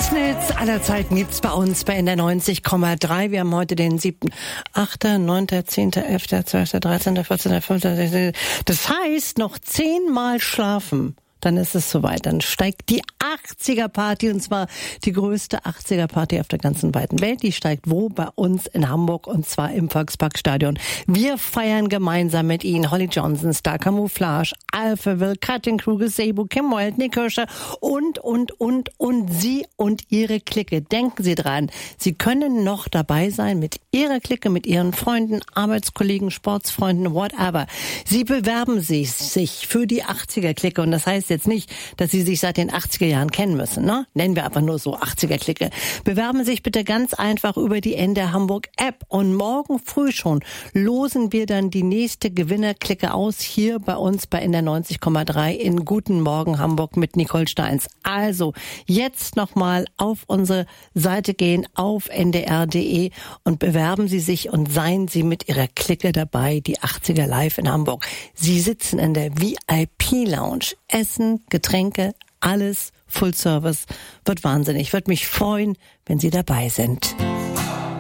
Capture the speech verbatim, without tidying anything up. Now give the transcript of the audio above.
besten Hits aller Zeiten gibt's bei uns bei N D R neunzig Komma drei. Wir haben heute den siebten, achten, neunten, zehnten, elften, zwölften, dreizehnten, vierzehnten, fünfzehnten, sechzehnten. Das heißt, noch zehnmal schlafen. Dann ist es soweit. Dann steigt die achtziger-Party, und zwar die größte achtziger-Party auf der ganzen weiten Welt. Die steigt wo? Bei uns in Hamburg, und zwar im Volksparkstadion. Wir feiern gemeinsam mit Ihnen Holly Johnson, Star Camouflage, Alphaville, Cutting Crew, Gazebo, Kim Wilde, Nick Kirscher und, und, und, und Sie und Ihre Clique. Denken Sie dran, Sie können noch dabei sein mit Ihrer Clique, mit Ihren Freunden, Arbeitskollegen, Sportsfreunden, whatever. Sie bewerben sich, sich für die achtziger-Clique, und das heißt jetzt nicht, dass Sie sich seit den achtziger Jahren kennen müssen, ne? Nennen wir einfach nur so achtziger-Clique. Bewerben sich bitte ganz einfach über die N D R Hamburg App, und morgen früh schon losen wir dann die nächste Gewinnerclique aus hier bei uns bei N D R neunzig Komma drei in Guten Morgen Hamburg mit Nicole Steins. Also jetzt nochmal auf unsere Seite gehen, auf N D R punkt D E, und bewerben Sie sich und seien Sie mit Ihrer Clique dabei, die achtziger live in Hamburg. Sie sitzen in der V I P Lounge, Essen, Getränke, alles Full Service. Wird wahnsinnig. Würde mich freuen, wenn Sie dabei sind.